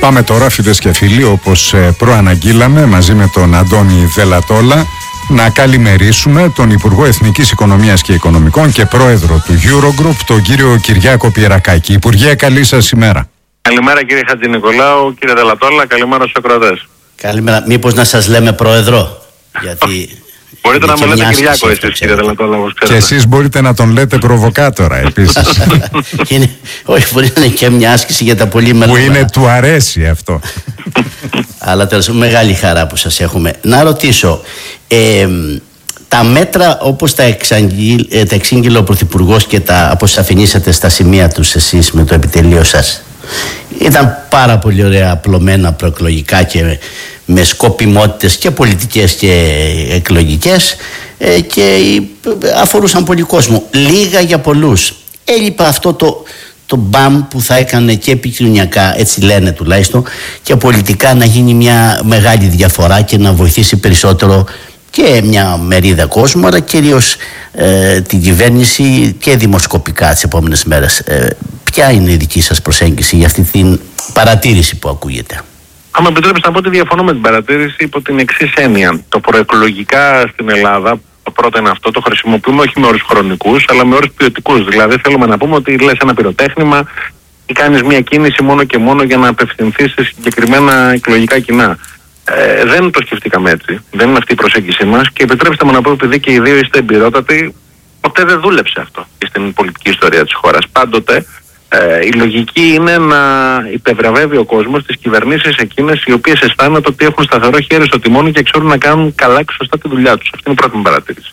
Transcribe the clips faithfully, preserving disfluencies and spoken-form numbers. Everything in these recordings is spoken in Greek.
Πάμε τώρα, φίλες και φίλοι, όπως προαναγγείλαμε μαζί με τον Αντώνη Δελατόλα, να καλημερίσουμε τον Υπουργό Εθνικής Οικονομίας και Οικονομικών και Πρόεδρο του Eurogroup, τον κύριο Κυριάκο Πιερακάκη. Υπουργέ, καλή σας ημέρα. Καλημέρα κύριε Χατζηνικολάου, κύριε Δελατόλα, καλημέρα στους ακροατές. Καλημέρα. Μήπως να σας λέμε Πρόεδρο, γιατί... Μπορείτε να με λέτε Κυριάκο εσείς, κύριε Δελατόλα, όπως ξέρετε. Και εσείς μπορείτε να τον λέτε προβοκάτορα επίσης. είναι, όχι, μπορεί να είναι και μια άσκηση για τα πολύ μεγάλα. Που είναι, του αρέσει αυτό. Αλλά τέλος, μεγάλη χαρά που σας έχουμε. Να ρωτήσω, ε, τα μέτρα όπως τα, εξαγγείλ, ε, τα εξήγηλε ο Πρωθυπουργός και τα αποσαφηνίσατε στα σημεία τους εσείς με το επιτελείο σας, ήταν πάρα πολύ ωραία, απλωμένα, προεκλογικά και με σκοπιμότητες και πολιτικές και εκλογικές, ε, και αφορούσαν πολύ κόσμο. Λίγα για πολλούς. Έλειπε αυτό το, το μπαμ που θα έκανε και επικοινωνιακά, έτσι λένε τουλάχιστον, και πολιτικά να γίνει μια μεγάλη διαφορά και να βοηθήσει περισσότερο και μια μερίδα κόσμου, αλλά κυρίως ε, την κυβέρνηση και δημοσκοπικά τις επόμενες μέρες. Ε, ποια είναι η δική σας προσέγγιση για αυτή την παρατήρηση που ακούγεται? Αν με επιτρέπετε να πω ότι διαφωνώ με την παρατήρηση υπό την εξής έννοια. Το προεκλογικά στην Ελλάδα, το πρώτο είναι αυτό, το χρησιμοποιούμε όχι με όρους χρονικούς, αλλά με όρους ποιοτικούς. Δηλαδή θέλουμε να πούμε ότι λες ένα πυροτέχνημα ή κάνεις μια κίνηση μόνο και μόνο για να απευθυνθείς σε συγκεκριμένα εκλογικά κοινά. Ε, δεν το σκεφτήκαμε έτσι. Δεν είναι αυτή η προσέγγιση μας και επιτρέψτε μου να πω, επειδή και οι δύο είστε εμπειρότατοι, ποτέ δεν δούλεψε αυτό στην πολιτική ιστορία της χώρας. Πάντοτε ε, η λογική είναι να υπευραβεύει ο κόσμος τις κυβερνήσεις εκείνες οι οποίες αισθάνονται ότι έχουν σταθερό χέρι στο τιμόνι και ξέρουν να κάνουν καλά και σωστά τη δουλειά τους. Αυτή είναι η πρώτη μου παρατήρηση.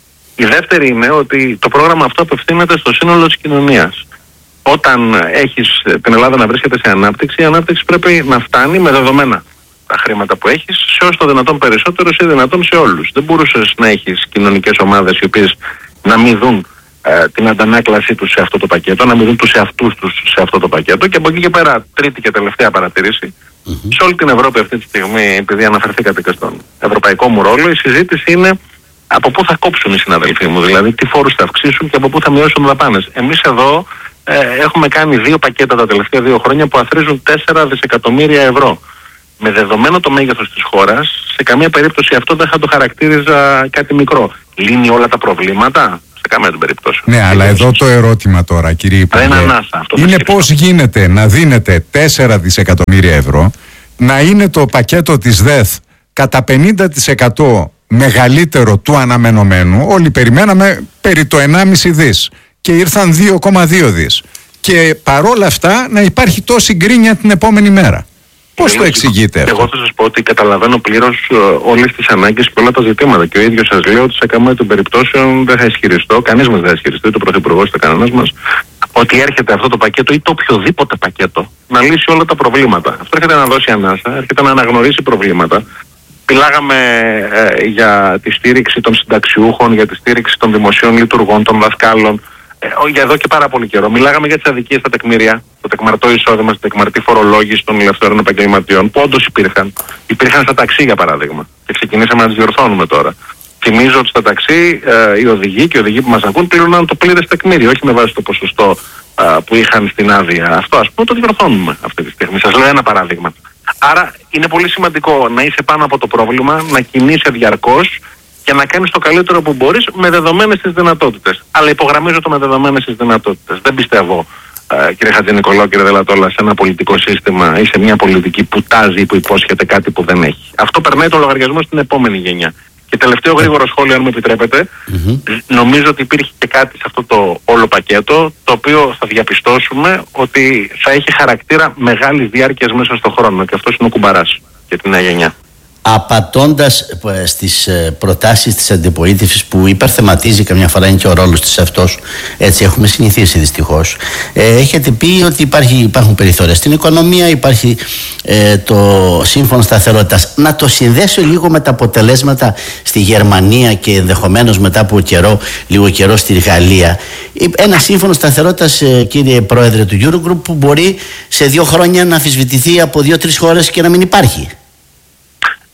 Η δεύτερη είναι ότι το πρόγραμμα αυτό απευθύνεται στο σύνολο της κοινωνίας. Όταν έχεις την Ελλάδα να βρίσκεται σε ανάπτυξη, η ανάπτυξη πρέπει να φτάνει με δεδομένα τα χρήματα που έχεις σε όσο το δυνατόν περισσότερους ή δυνατόν σε όλους. Δεν μπορούσες να έχεις κοινωνικές ομάδες οι οποίες να μην δουν ε, την αντανάκλασή τους σε αυτό το πακέτο, να μην δουν τους εαυτούς τους σε αυτό το πακέτο. Και από εκεί και πέρα, τρίτη και τελευταία παρατήρηση, mm-hmm. σε όλη την Ευρώπη αυτή τη στιγμή, επειδή αναφερθήκατε και στον ευρωπαϊκό μου ρόλο, η συζήτηση είναι από πού θα κόψουν οι συναδελφοί μου, δηλαδή τι φόρους θα αυξήσουν και από πού θα μειώσουν δαπάνες. Εμείς εδώ ε, έχουμε κάνει δύο πακέτα τα τελευταία δύο χρόνια που αθροίζουν τέσσερα δισεκατομμύρια ευρώ. Με δεδομένο το μέγεθος της χώρας, σε καμία περίπτωση αυτό δεν θα το χαρακτήριζα κάτι μικρό. Λύνει όλα τα προβλήματα? Σε καμία την περίπτωση. Ναι, αλλά εδώ το ερώτημα τώρα, κύριε Υπουργέ, είναι, ανάσα, αυτό είναι πώς γίνεται να δίνετε τέσσερα δισεκατομμύρια ευρώ, να είναι το πακέτο της ΔΕΘ κατά πενήντα τοις εκατό μεγαλύτερο του αναμενωμένου. Όλοι περιμέναμε περί το ενάμιση δις και ήρθαν δύο κόμμα δύο δις. Και παρόλα αυτά να υπάρχει τόση γκρίνια την επόμενη μέρα. Πώς το εξηγείτε αυτό? Εγώ θα σας πω ότι καταλαβαίνω πλήρως uh, όλες τις ανάγκες και όλα τα ζητήματα. Και ο ίδιος σας λέω ότι σε καμία των περιπτώσεων δεν θα ισχυριστώ, κανείς μας δεν θα ισχυριστεί, το Πρωθυπουργός ούτε κανένας μας, ότι έρχεται αυτό το πακέτο ή το οποιοδήποτε πακέτο να λύσει όλα τα προβλήματα. Αυτό έρχεται να δώσει ανάσα, έρχεται να αναγνωρίσει προβλήματα. Μιλάγαμε ε, για τη στήριξη των συνταξιούχων, για τη στήριξη των δημοσίων λειτουργών, των δασκάλων. Ε, για εδώ και πάρα πολύ καιρό. Μιλάγαμε για τις αδικίες στα τεκμήρια, το τεκμαρτό εισόδημα, στην τεκμαρτή φορολόγηση των ελευθερών επαγγελματιών, που όντως υπήρχαν. Υπήρχαν στα ταξί, για παράδειγμα. Και ξεκινήσαμε να τις διορθώνουμε τώρα. Θυμίζω ότι στα ταξί ε, οι οδηγοί και οι οδηγοί που μας ακούν πλήρωναν το πλήρες τεκμήριο, όχι με βάση το ποσοστό ε, που είχαν στην άδεια. Αυτό, ας πούμε, το διορθώνουμε αυτή τη στιγμή. Σας λέω ένα παράδειγμα. Άρα είναι πολύ σημαντικό να είσαι πάνω από το πρόβλημα, να κινείσαι διαρκώς και να κάνεις το καλύτερο που μπορείς με δεδομένες τις δυνατότητες. Αλλά υπογραμμίζω το με δεδομένες τις δυνατότητες. Δεν πιστεύω, ε, κύριε Χατζηνικολάου, κύριε Δελατόλα, σε ένα πολιτικό σύστημα ή σε μια πολιτική που τάζει ή που υπόσχεται κάτι που δεν έχει. Αυτό περνάει το λογαριασμό στην επόμενη γενιά. Και τελευταίο γρήγορο σχόλιο, αν μου επιτρέπετε, mm-hmm. νομίζω ότι υπήρχε και κάτι σε αυτό το όλο πακέτο, το οποίο θα διαπιστώσουμε ότι θα έχει χαρακτήρα μεγάλης διάρκειας μέσα στον χρόνο. Και αυτός είναι ο κουμπαράς για την νέα γενιά. Απατώντας στις προτάσεις της αντιπολίτευσης που υπερθεματίζει καμιά φορά, είναι και ο ρόλος της αυτός, έτσι έχουμε συνηθίσει δυστυχώς, ε, έχετε πει ότι υπάρχει, υπάρχουν περιθώρια στην οικονομία, υπάρχει ε, το σύμφωνο σταθερότητας. Να το συνδέσω λίγο με τα αποτελέσματα στη Γερμανία και ενδεχομένως μετά από καιρό, λίγο καιρό στη Γαλλία. Ένα σύμφωνο σταθερότητας, ε, κύριε Πρόεδρε του Eurogroup, που μπορεί σε δύο χρόνια να αμφισβητηθεί από δύο-τρεις χώρες και να μην υπάρχει.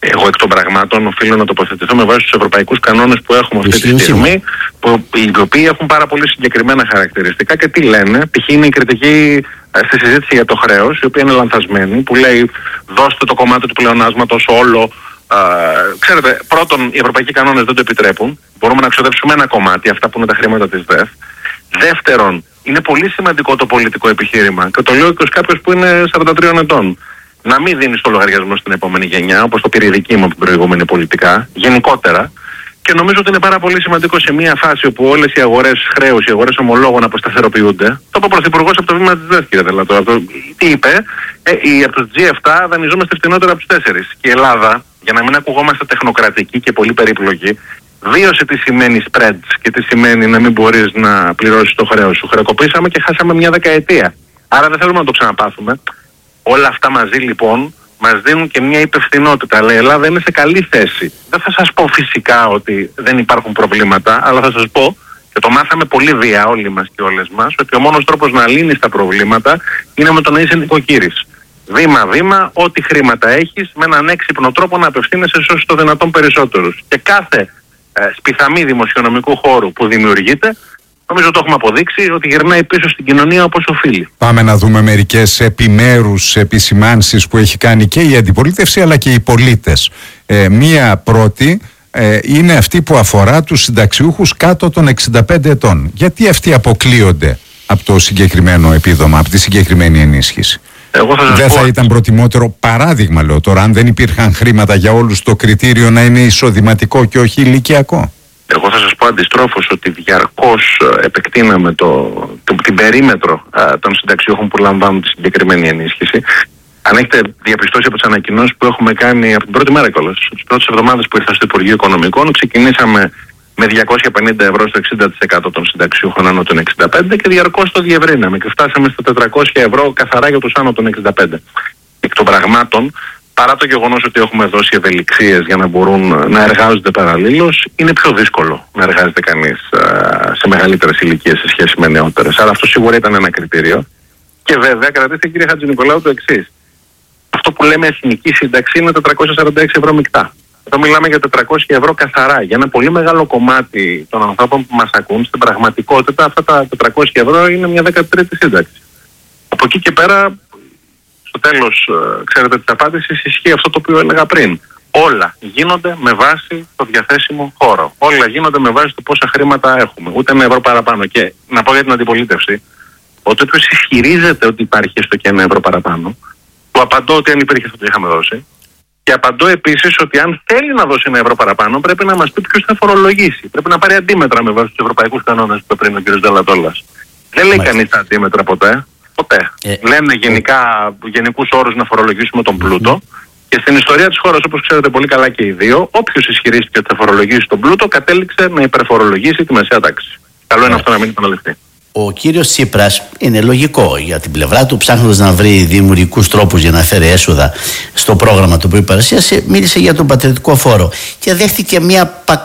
Εγώ εκ των πραγμάτων οφείλω να τοποθετηθώ με βάση τους ευρωπαϊκούς κανόνες που έχουμε αυτή τη στιγμή, που, οι οποίοι έχουν πάρα πολύ συγκεκριμένα χαρακτηριστικά και τι λένε. Π.χ. είναι η κριτική στη συζήτηση για το χρέος, η οποία είναι λανθασμένη, που λέει δώστε το κομμάτι του πλεονάσματος όλο. Α, ξέρετε, πρώτον, οι ευρωπαϊκοί κανόνες δεν το επιτρέπουν. Μπορούμε να ξοδέψουμε ένα κομμάτι, αυτά που είναι τα χρήματα της ΔΕΘ. Δεύτερον, είναι πολύ σημαντικό το πολιτικό επιχείρημα, και το λέω και ως κάποιος που είναι σαράντα τριών ετών. Να μην δίνεις το λογαριασμό στην επόμενη γενιά, όπως το πήρε η δική μου από την προηγούμενη πολιτικά, γενικότερα. Και νομίζω ότι είναι πάρα πολύ σημαντικό σε μια φάση όπου όλες οι αγορές χρέους, οι αγορές ομολόγων αποσταθεροποιούνται. Το είπε ο Πρωθυπουργός από το βήμα της ΔΕΘ, κύριε Δελατό. Τι είπε, ε, οι, από τους τζι επτά δανειζόμαστε φτηνότερα από τους τέσσερις. Και η Ελλάδα, για να μην ακουγόμαστε τεχνοκρατικοί και πολύ περίπλοκοι, βίωσε τι σημαίνει spreads και τι σημαίνει να μην μπορείς να πληρώσεις το χρέος σου. Χρεοκοπήσαμε και χάσαμε μια δεκαετία. Άρα δεν θέλουμε να το ξαναπάθουμε. Όλα αυτά μαζί λοιπόν μας δίνουν και μια υπευθυνότητα. Αλλά η Ελλάδα είναι σε καλή θέση. Δεν θα σας πω φυσικά ότι δεν υπάρχουν προβλήματα, αλλά θα σας πω, και το μάθαμε πολύ βία όλοι μας και όλες μας, ότι ο μόνος τρόπος να λύνεις τα προβλήματα είναι με το να είσαι νοικοκύρης. Βήμα-βήμα, ό,τι χρήματα έχεις, με έναν έξυπνο τρόπο να απευθύνεσαι σε όσο το δυνατόν περισσότερους. Και κάθε ε, σπιθαμή δημοσιονομικού χώρου που δημιουργείται, νομίζω το έχουμε αποδείξει ότι γυρνάει πίσω στην κοινωνία όπως οφείλει. Πάμε να δούμε μερικές επιμέρους επισημάνσεις που έχει κάνει και η αντιπολίτευση αλλά και οι πολίτες. Ε, μία πρώτη ε, είναι αυτή που αφορά τους συνταξιούχους κάτω των εξήντα πέντε ετών. Γιατί αυτοί αποκλείονται από το συγκεκριμένο επίδομα, από τη συγκεκριμένη ενίσχυση? Εγώ θα δεν πω... θα ήταν προτιμότερο, παράδειγμα λέω τώρα, αν δεν υπήρχαν χρήματα για όλους, το κριτήριο να είναι εισοδηματικό και όχι ηλικιακό? Εγώ θα σας πω αντιστρόφως ότι διαρκώς επεκτείναμε το, το, την περίμετρο α, των συνταξιούχων που λαμβάνουν τη συγκεκριμένη ενίσχυση. Αν έχετε διαπιστώσει από τις ανακοινώσεις που έχουμε κάνει από την πρώτη μέρα κιόλας, τις πρώτες εβδομάδες που ήρθα στο Υπουργείο Οικονομικών, ξεκινήσαμε με διακόσια πενήντα ευρώ στο εξήντα τοις εκατό των συνταξιούχων άνω των εξήντα πέντε και διαρκώς το διευρύναμε και φτάσαμε στα τετρακόσια ευρώ καθαρά για τους άνω των εξήντα πέντε. Εκ των πραγμάτων, παρά το γεγονός ότι έχουμε δώσει ευελιξίες για να μπορούν να εργάζονται παραλλήλως, είναι πιο δύσκολο να εργάζεται κανείς α, σε μεγαλύτερες ηλικίες σε σχέση με νεότερες. Άρα αυτό σίγουρα ήταν ένα κριτήριο. Και βέβαια, κρατήστε κύριε Χατζηνικολάου το εξής. Αυτό που λέμε εθνική σύνταξη είναι τετρακόσια σαράντα έξι ευρώ μεικτά. Εδώ μιλάμε για τετρακόσια ευρώ καθαρά. Για ένα πολύ μεγάλο κομμάτι των ανθρώπων που μας ακούν, στην πραγματικότητα αυτά τα τετρακόσια ευρώ είναι μια δεκατρίτη σύνταξη. Από εκεί και πέρα, στο τέλος, ξέρετε, της απάντησης ισχύει αυτό το οποίο έλεγα πριν. Όλα γίνονται με βάση το διαθέσιμο χώρο. Όλα γίνονται με βάση το πόσα χρήματα έχουμε. Ούτε ένα ευρώ παραπάνω. Και να πω για την αντιπολίτευση, ότι όποιος ισχυρίζεται ότι υπάρχει έστω και ένα ευρώ παραπάνω, του απαντώ ότι αν υπήρχε αυτό το είχαμε δώσει. Και απαντώ επίσης ότι αν θέλει να δώσει ένα ευρώ παραπάνω, πρέπει να μας πει ποιος θα φορολογήσει. Πρέπει να πάρει αντίμετρα με βάση τους ευρωπαϊκούς κανόνες που πριν ο κ. Δελατόλας. Δεν λέει κανείς τα αντίμετρα ποτέ. Ποτέ. Ε, Λένε γενικά, γενικούς όρους να φορολογήσουμε τον πλούτο. Και στην ιστορία της χώρας, όπως ξέρετε πολύ καλά και οι δύο, όποιος ισχυρίστηκε ότι θα φορολογήσει τον πλούτο, κατέληξε να υπερφορολογήσει τη μεσαία τάξη. Καλό είναι αυτό να μην επαναληφθεί. Ο κύριος Τσίπρας, είναι λογικό για την πλευρά του, ψάχνοντας να βρει δημιουργικούς τρόπους για να φέρει έσοδα στο πρόγραμμα του που παρουσίασε, μίλησε για τον πατριωτικό φόρο και δέχτηκε μια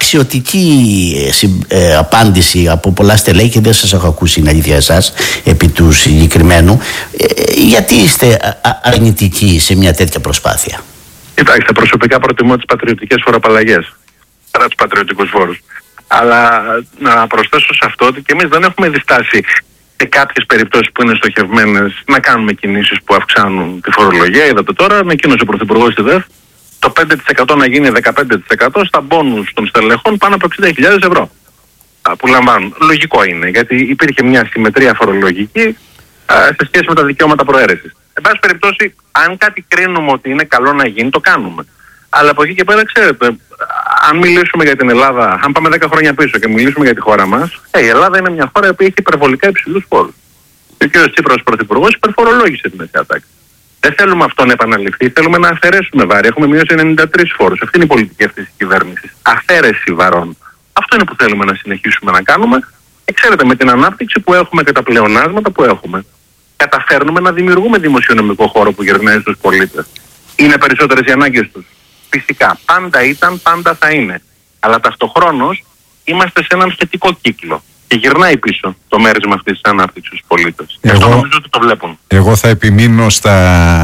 παξιωτική ε, ε, απάντηση από πολλά στελέχη και δεν σας έχω ακούσει την αλήθεια εσάς επί του συγκεκριμένου. Ε, γιατί είστε αρνητικοί σε μια τέτοια προσπάθεια? Κοιτάξτε, προσωπικά προτιμώ τις πατριωτικές φοροαπαλλαγές παρά τους πατριωτικούς φόρους. Αλλά να προσθέσω σε αυτό ότι και εμείς δεν έχουμε διστάσει σε κάποιες περιπτώσεις που είναι στοχευμένες να κάνουμε κινήσεις που αυξάνουν τη φορολογία. Είδατε τώρα, ανακοίνωσε ο Πρωθυπουργός στη ΔΕΘ το πέντε τοις εκατό να γίνει δεκαπέντε τοις εκατό στα μπόνους των στελεχών πάνω από εξήντα χιλιάδες ευρώ που λαμβάνουν. Λογικό είναι, γιατί υπήρχε μια συμμετρία φορολογική σε σχέση με τα δικαιώματα προαίρεσης. Εν πάση περιπτώσει, αν κάτι κρίνουμε ότι είναι καλό να γίνει, το κάνουμε. Αλλά από εκεί και πέρα, ξέρετε, αν μιλήσουμε για την Ελλάδα, αν πάμε δέκα χρόνια πίσω και μιλήσουμε για τη χώρα μας, ε, η Ελλάδα είναι μια χώρα που έχει υπερβολικά υψηλούς φόρους. Ο κ. Τσίπρας, πρωθυπουργός, υπερφορολόγησε την μεσαία τάξη. Δεν θέλουμε αυτό να επαναληφθεί, θέλουμε να αφαιρέσουμε βάρη. Έχουμε μειώσει ενενήντα τρεις φόρους. Αυτή είναι η πολιτική αυτής της κυβέρνησης. Αφαίρεση βαρών. Αυτό είναι που θέλουμε να συνεχίσουμε να κάνουμε. Και ξέρετε, με την ανάπτυξη που έχουμε και τα πλεονάσματα που έχουμε, καταφέρνουμε να δημιουργούμε δημοσιονομικό χώρο που γυρνάει στους πολίτες. Είναι περισσότερες οι ανάγκες τους? Φυσικά. Πάντα ήταν, πάντα θα είναι. Αλλά ταυτοχρόνως είμαστε σε έναν θετικό κύκλο. Και γυρνάει πίσω το μέρισμα αυτής της ανάπτυξης στους πολίτες. Εγώ, αυτό νομίζω ότι το βλέπουν. Εγώ θα επιμείνω στα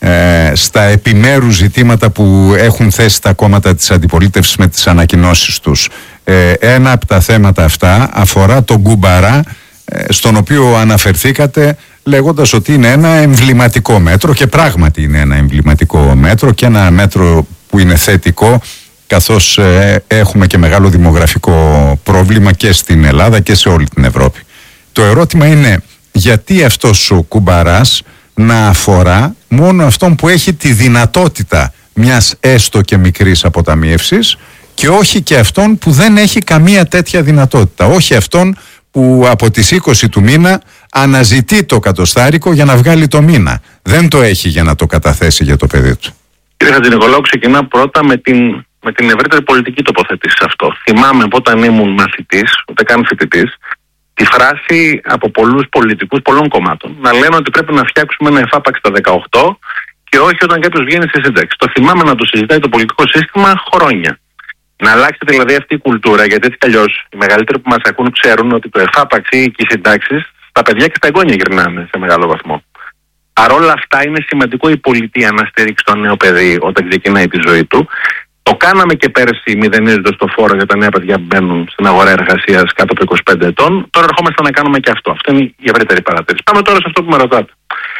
ε, στα επιμέρους ζητήματα που έχουν θέσει τα κόμματα της αντιπολίτευσης με τις ανακοινώσεις τους. Ε, ένα από τα θέματα αυτά αφορά τον Κουμπαρά, ε, στον οποίο αναφερθήκατε λέγοντας ότι είναι ένα εμβληματικό μέτρο, και πράγματι είναι ένα εμβληματικό μέτρο και ένα μέτρο που είναι θετικό, καθώς ε, έχουμε και μεγάλο δημογραφικό πρόβλημα και στην Ελλάδα και σε όλη την Ευρώπη. Το ερώτημα είναι γιατί αυτός ο Κουμπαράς να αφορά μόνο αυτόν που έχει τη δυνατότητα μιας έστω και μικρής αποταμίευσης και όχι και αυτόν που δεν έχει καμία τέτοια δυνατότητα, όχι αυτόν που από τις είκοσι του μήνα αναζητεί το κατοστάρικο για να βγάλει το μήνα. Δεν το έχει για να το καταθέσει για το παιδί του. Κύριε Χατζηνικολάου, ξεκινά πρώτα με την, με την ευρύτερη πολιτική τοποθέτηση σε αυτό. Θυμάμαι όταν ήμουν μαθητής, ούτε καν φοιτητής, τη φράση από πολλούς πολιτικούς πολλών κομμάτων να λένε ότι πρέπει να φτιάξουμε ένα εφάπαξ στα δεκαοκτώ και όχι όταν κάποιος βγαίνει στη σύνταξη. Το θυμάμαι να το συζητάει το πολιτικό σύστημα χρόνια. Να αλλάξει δηλαδή αυτή η κουλτούρα, γιατί έτσι κι αλλιώς οι μεγαλύτεροι που μας ακούν ξέρουν ότι το εφάπαξ ή και οι συντάξεις στα παιδιά και στα εγγόνια γυρνάνε σε μεγάλο βαθμό. Παρ' όλα αυτά είναι σημαντικό η πολιτεία να στηρίξει το νέο παιδί όταν ξεκινάει τη ζωή του. Το κάναμε και πέρσι μηδενίζοντας το φόρο για τα νέα παιδιά που μπαίνουν στην αγορά εργασίας κάτω από είκοσι πέντε ετών. Τώρα ερχόμαστε να κάνουμε και αυτό. Αυτό είναι η ευρύτερη παρατήρηση. Πάμε τώρα σε αυτό που με ρωτάτε.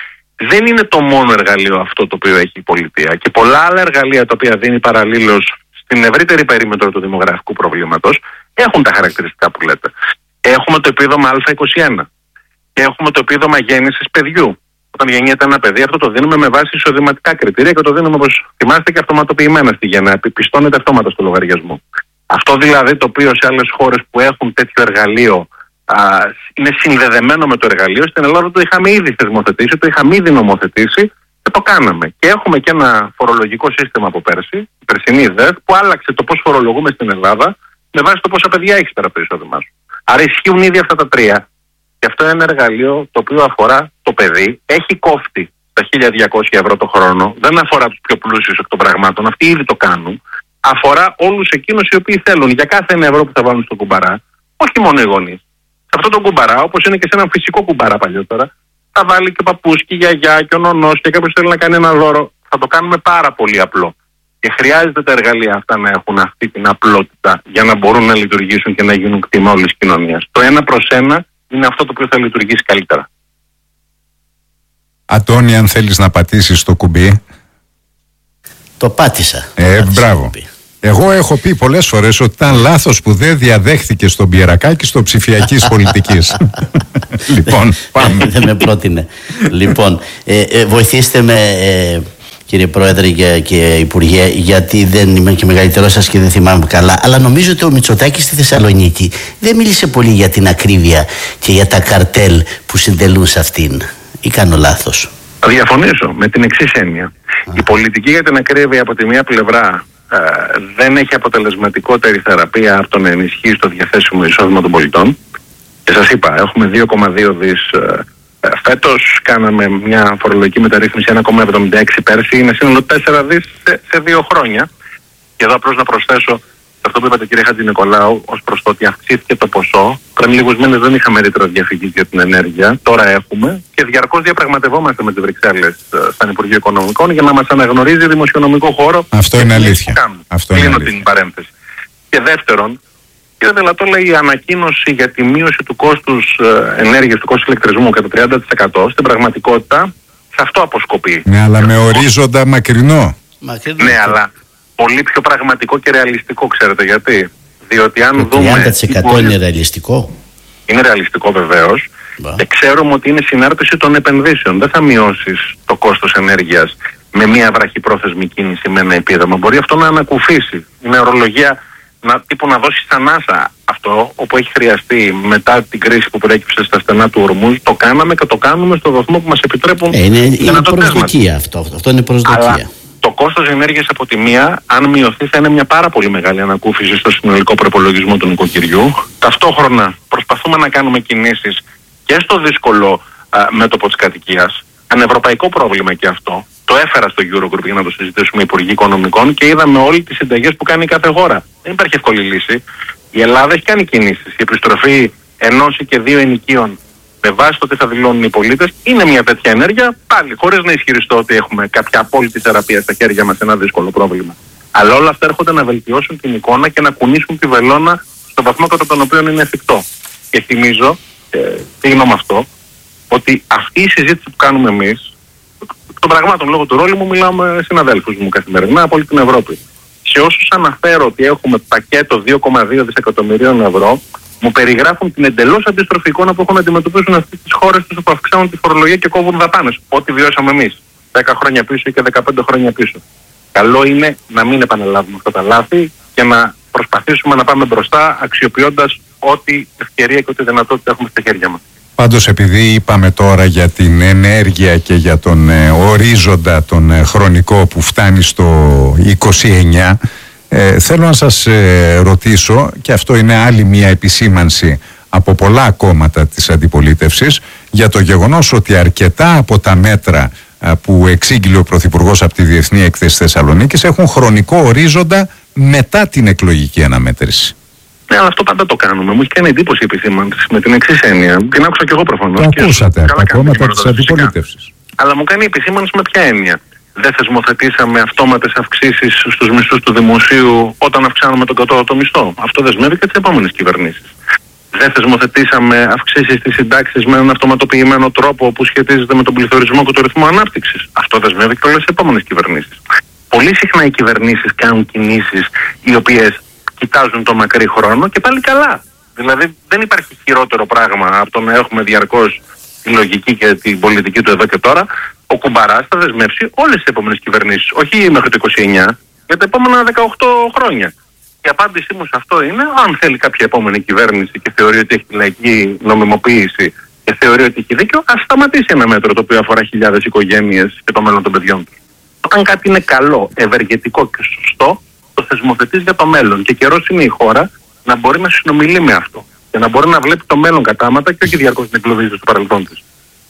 Δεν είναι το μόνο εργαλείο αυτό το οποίο έχει η πολιτεία. Και πολλά άλλα εργαλεία τα οποία δίνει παραλλήλως στην ευρύτερη περίμετρο του δημογραφικού προβλήματος έχουν τα χαρακτηριστικά που λέτε. Έχουμε το επίδομα Α είκοσι ένα. Έχουμε το επίδομα γέννησης παιδιού. Όταν γεννιέται ένα παιδί, αυτό το δίνουμε με βάση εισοδηματικά κριτήρια και το δίνουμε, όπως θυμάστε, και αυτοματοποιημένα στη γενναία. Επιστώνεται αυτόματα στο λογαριασμό. Αυτό δηλαδή το οποίο σε άλλες χώρες που έχουν τέτοιο εργαλείο α, είναι συνδεδεμένο με το εργαλείο, στην Ελλάδα το είχαμε ήδη θεσμοθετήσει, το είχαμε ήδη νομοθετήσει και το κάναμε. Και έχουμε και ένα φορολογικό σύστημα από πέρσι, η περσινή ΔΕΘ, που άλλαξε το πώς φορολογούμε στην Ελλάδα με βάση το πόσα παιδιά έχει πέρα από το εισόδημά σου. Άρα ισχύουν ήδη αυτά τα τρία. Και αυτό είναι ένα εργαλείο το οποίο αφορά το παιδί, έχει κόφτη τα χίλια διακόσια ευρώ το χρόνο, δεν αφορά τους πιο πλούσιους εκ των πραγμάτων, αυτοί ήδη το κάνουν. Αφορά όλους εκείνους οι οποίοι θέλουν για κάθε ένα ευρώ που θα βάλουν στον κουμπαρά, όχι μόνο οι γονείς. Σε αυτό το κουμπαρά, όπως είναι και σε έναν φυσικό κουμπαρά παλιότερα, θα βάλει και ο παππούς και η γιαγιά και ο νονός και κάποιος θέλει να κάνει ένα δώρο. Θα το κάνουμε πάρα πολύ απλό. Και χρειάζεται τα εργαλεία αυτά να έχουν αυτή την απλότητα για να μπορούν να λειτουργήσουν και να γίνουν κτήμα όλης της κοινωνίας. Το ένα προς ένα είναι αυτό το οποίο θα λειτουργήσει καλύτερα. Αντώνη, αν θέλεις να πατήσεις το κουμπί. Το πάτησα. Ε, πάτησα μπράβο. Εγώ έχω πει πολλές φορές ότι ήταν λάθος που δεν διαδέχθηκε στον Πιερακάκη στο ψηφιακής πολιτικής. Λοιπόν, πάμε. Δεν με πρότεινε. Λοιπόν, ε, ε, βοηθήστε με, ε, κύριε Πρόεδρε και, και Υπουργέ, γιατί δεν είμαι και μεγαλύτερός σας και δεν θυμάμαι καλά, αλλά νομίζω ότι ο Μητσοτάκης στη Θεσσαλονίκη δεν μίλησε πολύ για την ακρίβεια και για τα καρτέλ που συντελούν σε αυτήν. Ή κάνω λάθος? Θα διαφωνήσω με την εξής έννοια. Α. Η πολιτική για την ακρίβεια από τη μία πλευρά ε, δεν έχει αποτελεσματικότερη θεραπεία από το να ενισχύσει το διαθέσιμο εισόδημα των πολιτών. Και σας είπα, έχουμε δύο κόμμα δύο δις ε, ε, φέτος, κάναμε μια φορολογική μεταρρύθμιση ένα κόμμα εβδομήντα έξι πέρσι, είναι σύνολο τέσσερα δις σε, σε δύο χρόνια. Και εδώ απλώς να προσθέσω αυτό που είπατε, κύριε Χατζηνικολάου, ως προς το ότι αυξήθηκε το ποσό. Πριν λίγους μήνες δεν είχαμε ρήτρα διαφυγής για την ενέργεια, τώρα έχουμε και διαρκώς διαπραγματευόμαστε με τις Βρυξέλλες στον Υπουργείο Οικονομικών για να μας αναγνωρίζει δημοσιονομικό χώρο. Αυτό είναι αλήθεια. Αυτό Κλείνω είναι την αλήθεια. παρένθεση. Και δεύτερον, κύριε Δελατόλα, η ανακοίνωση για τη μείωση του κόστους ενέργειας, του κόστους ηλεκτρισμού κατά τριάντα τοις εκατό στην πραγματικότητα σε αυτό αποσκοπεί. Ναι, αλλά με ορίζοντα μακρινό. Μακρινό. Ναι, αλλά πολύ πιο πραγματικό και ρεαλιστικό, ξέρετε γιατί? Διότι αν το δούμε... τριάντα τοις εκατό είναι ρεαλιστικό. Είναι ρεαλιστικό βεβαίως. Και ξέρουμε ότι είναι συνάρτηση των επενδύσεων. Δεν θα μειώσεις το κόστος ενέργειας με μια βραχυπρόθεσμη κίνηση, με ένα επίδομα. Μπορεί αυτό να ανακουφίσει. Είναι ορολογία να, τύπου να δώσει σαν άσα αυτό, όπου έχει χρειαστεί μετά την κρίση που προέκυψε στα στενά του Ορμούζ. Το κάναμε και το κάνουμε στο βαθμό που μας επιτρέπουν. Ε, είναι είναι προσδοκία αυτό. Αυτό είναι προσδοκία. Αλλά το κόστος ενέργειας από τη μία, αν μειωθεί, θα είναι μια πάρα πολύ μεγάλη ανακούφιση στο συνολικό προπολογισμό του νοικοκυριού. Ταυτόχρονα προσπαθούμε να κάνουμε κινήσεις και στο δύσκολο α, μέτωπο της κατοικίας. Ένα ευρωπαϊκό πρόβλημα και αυτό. Το έφερα στο Eurogroup για να το συζητήσουμε Υπουργοί Οικονομικών και είδαμε όλες τις συνταγές που κάνει κάθε χώρα. Δεν υπάρχει εύκολη λύση. Η Ελλάδα έχει κάνει κινήσεις. Η επιστροφή ενός ή και δύο ενοικίων με βάση το τι θα δηλώνουν οι πολίτες, είναι μια τέτοια ενέργεια, πάλι χωρίς να ισχυριστώ ότι έχουμε κάποια απόλυτη θεραπεία στα χέρια μας σε ένα δύσκολο πρόβλημα. Αλλά όλα αυτά έρχονται να βελτιώσουν την εικόνα και να κουνήσουν τη βελόνα στον βαθμό κατά τον οποίο είναι εφικτό. Και θυμίζω, ε, κλείνω με αυτό, ότι αυτή η συζήτηση που κάνουμε εμείς, των πραγμάτων λόγω του ρόλου μου, μιλάω με συναδέλφους μου καθημερινά από όλη την Ευρώπη. Σε όσους αναφέρω ότι έχουμε πακέτο δύο κόμμα δύο δισεκατομμυρίων ευρώ, μου περιγράφουν την εντελώς αντίστροφη εικόνα που έχουν να αντιμετωπίσουν αυτές τις χώρες τους που αυξάνουν τη φορολογία και κόβουν δαπάνες. Ό,τι βιώσαμε εμείς, δέκα χρόνια πίσω και δεκαπέντε χρόνια πίσω. Καλό είναι να μην επαναλάβουμε αυτά τα λάθη και να προσπαθήσουμε να πάμε μπροστά αξιοποιώντας ό,τι ευκαιρία και ό,τι δυνατότητα έχουμε στα χέρια μας. Πάντως, επειδή είπαμε τώρα για την ενέργεια και για τον ε, ορίζοντα τον ε, χρονικό που φτάνει στο είκοσι εννιά, ε, θέλω να σας ε, ρωτήσω, και αυτό είναι άλλη μια επισήμανση από πολλά κόμματα της αντιπολίτευσης, για το γεγονός ότι αρκετά από τα μέτρα ε, που εξήγηλε ο Πρωθυπουργός από τη Διεθνή Έκθεση Θεσσαλονίκης έχουν χρονικό ορίζοντα μετά την εκλογική αναμέτρηση. Ναι, αλλά αυτό πάντα το κάνουμε. Μου έχει κάνει εντύπωση η επισήμανση με την εξής έννοια. Την άκουσα και εγώ προφανώς. Το ακούσατε από τα κόμματα της αντιπολίτευσης. Αλλά μου κάνει επισήμανση με ποια έννοια? Δεν θεσμοθετήσαμε αυτόματες αυξήσεις στους μισθούς του δημοσίου όταν αυξάνουμε τον κατώτατο μισθό? Αυτό δεσμεύει και τις επόμενες κυβερνήσεις. Δεν θεσμοθετήσαμε αυξήσεις στις συντάξεις με έναν αυτοματοποιημένο τρόπο που σχετίζεται με τον πληθωρισμό και το ρυθμό ανάπτυξης? Αυτό δεσμεύει και όλες τις επόμενες κυβερνήσεις. Πολύ συχνά οι κυβερνήσεις κάνουν κινήσεις οι οποίες κοιτάζουν το μακρύ χρόνο και πάλι καλά. Δηλαδή δεν υπάρχει χειρότερο πράγμα από το να έχουμε διαρκώς τη λογική και την πολιτική του εδώ και τώρα. Ο Κουμπαράς θα δεσμεύσει όλες τις επόμενες κυβερνήσεις, όχι μέχρι το είκοσι εννιά, για τα επόμενα δεκαοκτώ χρόνια. Η απάντησή μου σε αυτό είναι, αν θέλει κάποια επόμενη κυβέρνηση και θεωρεί ότι έχει τη λαϊκή νομιμοποίηση και θεωρεί ότι έχει δίκιο, ας σταματήσει ένα μέτρο το οποίο αφορά χιλιάδες οικογένειες και το μέλλον των παιδιών τους. Όταν κάτι είναι καλό, ευεργετικό και σωστό, το θεσμοθετείς για το μέλλον. Και καιρός είναι η χώρα να μπορεί να συνομιλεί με αυτό και να μπορεί να βλέπει το μέλλον κατάματα και όχι διαρκώς να εγκλωβίζεται στο παρελθόν της.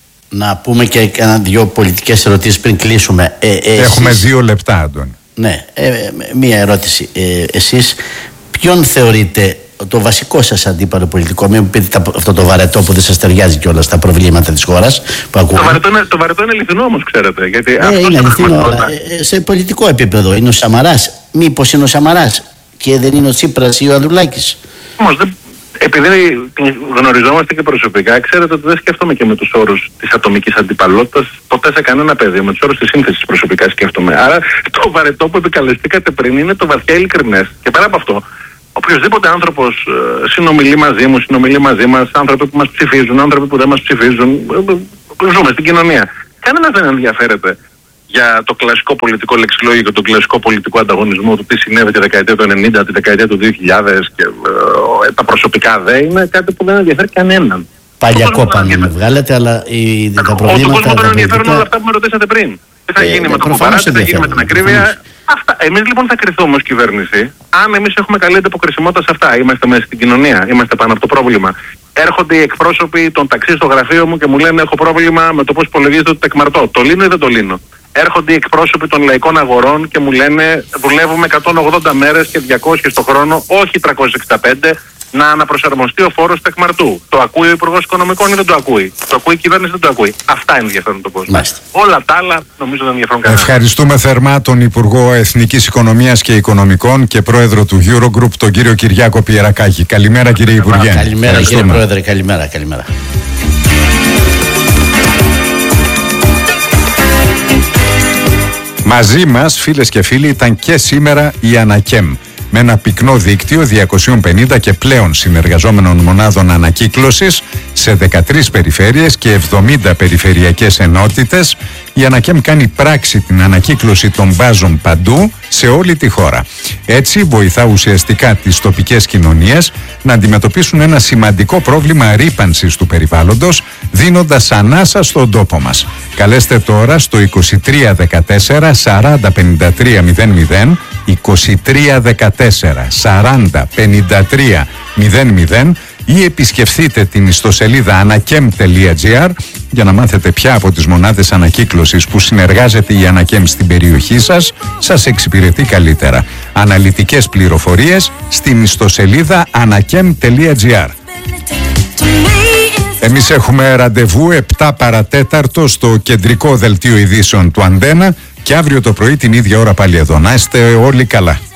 Να πούμε και κάνα δυο πολιτικές ερωτήσεις πριν κλείσουμε. Ε, ε, Έχουμε εσείς... δύο λεπτά, Αντώνη. Ναι, ε, μία ερώτηση. Ε, εσείς ποιον θεωρείτε το βασικό σας αντίπαλο πολιτικό? Μην μου πείτε αυτό το βαρετό που δεν σας ταιριάζει κιόλας στα προβλήματα της χώρας που ακούγουμε. Το βαρετό είναι, το βαρετό είναι αληθινό όμως, ξέρετε. Γιατί ε, είναι αληθινό, αλλά ε, σε πολιτικό επίπεδο είναι ο Σαμαράς. Μήπως είναι ο Σαμαράς και δεν είναι ο Τσίπρας ή ο Ανδρουλάκης? Όμως δεν... Επειδή γνωριζόμαστε και προσωπικά, ξέρετε ότι δεν σκέφτομαι και με τους όρους της ατομικής αντιπαλότητας ποτέ σε κανένα πεδίο. Με τους όρους της σύνθεσης προσωπικά σκέφτομαι. Άρα το βαρετό που επικαλεστήκατε πριν είναι το βαθιά ειλικρινές. Και πέρα από αυτό, οποιοδήποτε άνθρωπος ε, συνομιλεί μαζί μου, συνομιλεί μαζί μας, άνθρωποι που μας ψηφίζουν, άνθρωποι που δεν μας ψηφίζουν, ε, ζούμε στην κοινωνία. Κανένας δεν ενδιαφέρεται για το κλασικό πολιτικό λεξιλόγιο και τον κλασικό πολιτικό ανταγωνισμό του τι συνέβη τη δεκαετία του ενενήντα, τη δεκαετία του δύο χιλιάδες και ε, τα προσωπικά δε είναι κάτι που δεν ενδιαφέρει κανέναν. Παλιακό πάνω με βγάλετε, αλλά η, τα προβλήματα... Ο κόσμο δεν ενδιαφέρουν όλα αυτά που με ρωτήσατε πριν. Τι θα ε, γίνει ε, με το Κουμπαρά, τι θα γίνει με την ακρίβεια. Αυτά. Εμείς λοιπόν θα κριθούμε ως κυβέρνηση αν εμείς έχουμε καλή ανταποκρισιμότητα σε αυτά. Είμαστε μέσα στην κοινωνία, είμαστε πάνω από το πρόβλημα. Έρχονται οι εκπρόσωποι των ταξί στο γραφείο μου και μου λένε έχω πρόβλημα με το πώς υπολογίζεται το τεκμαρτό. Το λύνω ή δεν το λύνω? Έρχονται οι εκπρόσωποι των λαϊκών αγορών και μου λένε δουλεύουμε εκατόν ογδόντα μέρες και διακόσιες το χρόνο, όχι τριακόσιες εξήντα πέντε, να αναπροσαρμοστεί ο φόρος τεκμαρτού. Το ακούει ο Υπουργός Οικονομικών ή δεν το ακούει? Το ακούει η κυβέρνηση, δεν το ακούει. Αυτά ενδιαφέρουν τον κόσμο. Μάλιστα. Όλα τα άλλα νομίζω δεν ενδιαφέρουν κανένα. Ευχαριστούμε θερμά τον Υπουργό Εθνικής Οικονομίας και Οικονομικών και Πρόεδρο του Eurogroup, τον κύριο Κυριάκο Πιερακάκη. Καλημέρα κύριε Υπουργέ. Καλημέρα κύριε Πρόεδρε, καλημέρα, καλημέρα. Μαζί μας, φίλες και φίλοι, ήταν και σήμερα η Ανακέμ, με ένα πυκνό δίκτυο διακόσιες πενήντα και πλέον συνεργαζόμενων μονάδων ανακύκλωσης σε δεκατρείς περιφέρειες και εβδομήντα περιφερειακές ενότητες. Η Ανακέμ κάνει πράξη την ανακύκλωση των μπάζων παντού σε όλη τη χώρα. Έτσι βοηθά ουσιαστικά τις τοπικές κοινωνίες να αντιμετωπίσουν ένα σημαντικό πρόβλημα ρύπανσης του περιβάλλοντος, δίνοντας ανάσα στον τόπο μας. Καλέστε τώρα στο είκοσι τρία δεκατέσσερα σαράντα πενήντα τρία μηδέν μηδέν, είκοσι τρία δεκατέσσερα σαράντα πενήντα τρία μηδέν μηδέν ή επισκεφθείτε την ιστοσελίδα anakem τελεία gr για να μάθετε ποια από τις μονάδες ανακύκλωσης που συνεργάζεται η Ανακέμ στην περιοχή σας σας εξυπηρετεί καλύτερα. Αναλυτικές πληροφορίες στην ιστοσελίδα anakem τελεία gr. Εμείς έχουμε ραντεβού επτά παρατέταρτο στο κεντρικό δελτίο ειδήσεων του Αντένα και αύριο το πρωί την ίδια ώρα πάλι εδώ. Να είστε όλοι καλά.